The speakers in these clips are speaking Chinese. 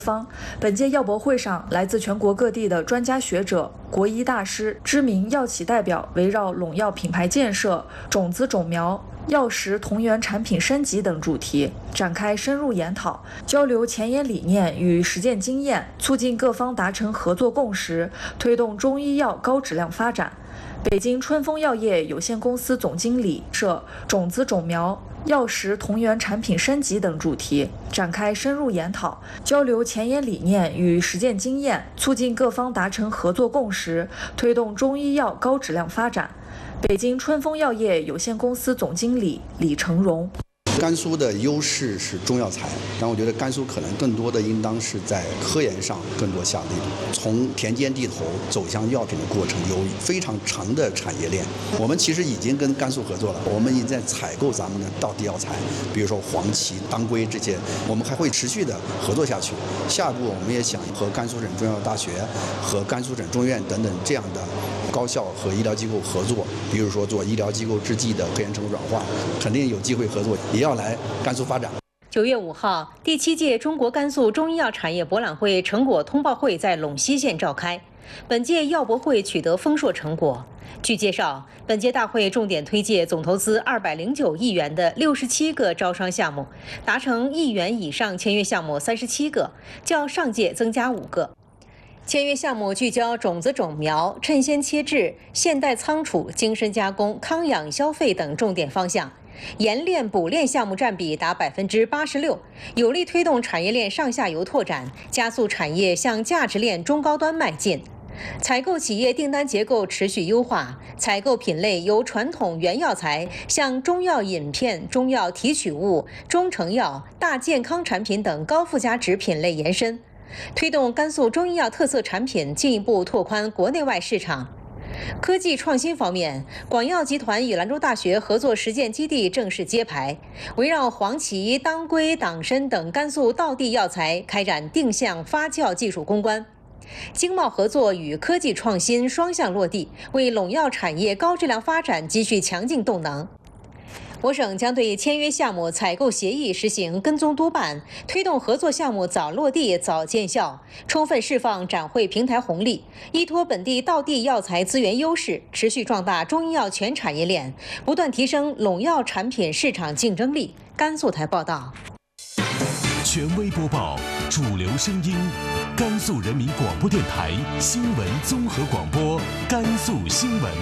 方。本届药博会上，来自全国各地的专家学者、国医大师、知名药企代表围绕陇药品牌建设、种子种苗、药食同源产品升级等主题展开深入研讨，交流前沿理念与实践经验，促进各方达成合作共识，推动中医药高质量发展。北京春风药业有限公司总经理设种子种苗、药食同源产品升级等主题展开深入研讨，交流前沿理念与实践经验，促进各方达成合作共识，推动中医药高质量发展。北京春风药业有限公司总经理李成荣。 甘肃的优势是中药材，但我觉得甘肃可能更多的应当是在科研上更多下力，从田间地头走向药品的过程有非常长的产业链。我们其实已经跟甘肃合作了，我们已经在采购咱们的道地药材，比如说黄芪、当归这些，我们还会持续的合作下去。下一步我们也想和甘肃省中药大学和甘肃省中院等等这样的高校和医疗机构合作，比如说做医疗机构制剂的科研成果转化，肯定有机会合作，也要来甘肃发展。 9月5号，第7届中国甘肃中医药产业博览会成果通报会在陇西县召开。本届药博会取得丰硕成果。据介绍，本届大会重点推介总投资209亿元的67个招商项目，达成1亿元以上签约项目37个，较上届增加5个。签约项目聚焦种子种苗、趁鲜切制、现代仓储、精深加工、康养消费等重点方向，研炼补炼项目占比达86%，有力推动产业链上下游拓展，加速产业向价值链中高端迈进。采购企业订单结构持续优化，采购品类由传统原药材向中药饮片、中药提取物、中成药、大健康产品等高附加值品类延伸，推动甘肃中医药特色产品进一步拓宽国内外市场。科技创新方面，广药集团与兰州大学合作实践基地正式揭牌，围绕黄芪、当归、党参等甘肃道地药材开展定向发酵技术攻关。经贸合作与科技创新双向落地，为陇药产业高质量发展积蓄强劲动能。我省将对签约项目采购协议实行跟踪督办，推动合作项目早落地、早见效，充分释放展会平台红利，依托本地道地药材资源优势，持续壮大中医药全产业链，不断提升陇药产品市场竞争力。甘肃台报道。 权威播报，主流声音，甘肃人民广播电台新闻综合广播，甘肃新闻。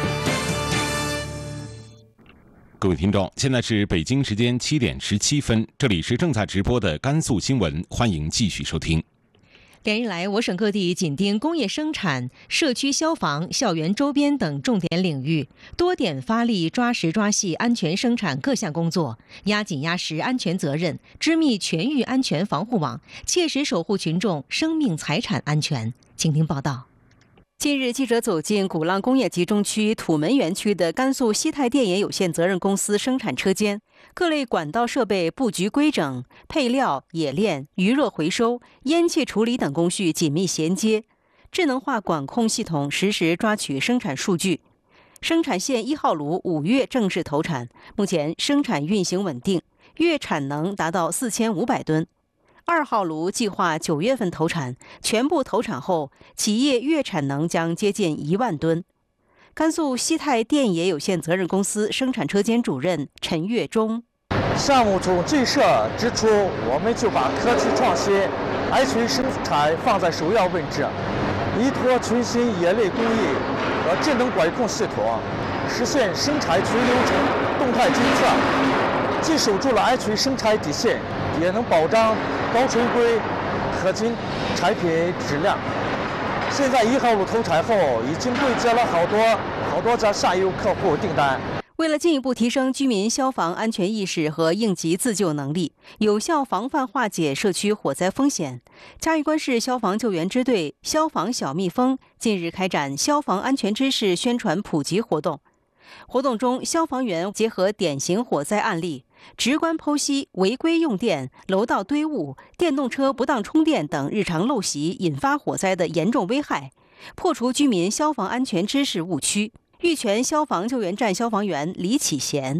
各位听众，现在是北京时间7点17分，这里是正在直播的甘肃新闻，欢迎继续收听。 连日来，我省各地紧盯工业生产、社区消防、校园周边等重点领域，多点发力抓实抓细安全生产各项工作，压紧压实安全责任，织密全域安全防护网，切实守护群众生命财产安全。请听报道。近日，记者走进鼓浪工业集中区土门园区的甘肃西泰电冶有限责任公司生产车间，各类管道设备布局规整，配料、冶炼、余热回收、烟气处理等工序紧密衔接，智能化管控系统实时抓取生产数据。生产线1号炉5月正式投产，目前生产运行稳定，月产能达到4500吨。2号炉计划9月份投产，全部投产后，企业月产能将接近1万吨。甘肃西泰电冶有限责任公司生产车间主任陈月忠： 项目从建设之初，我们就把科技创新、安全生产放在首要位置，依托全新冶炼工艺和智能管控系统，实现生产全流程动态监测，既守住了安全生产底线，也能保障高纯规合金产品质量。现在1号炉投产后，已经对接了好多家下游客户订单。 为了进一步提升居民消防安全意识和应急自救能力，有效防范化解社区火灾风险，嘉峪关市消防救援支队消防小蜜蜂近日开展消防安全知识宣传普及活动。活动中，消防员结合典型火灾案例，直观剖析违规用电、楼道堆物、电动车不当充电等日常陋习引发火灾的严重危害，破除居民消防安全知识误区。玉泉消防救援站消防员李启贤：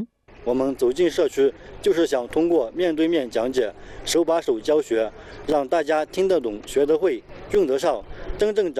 我们走进社区，就是想通过面对面讲解、手把手教学，让大家听得懂、学得会、用得上，真正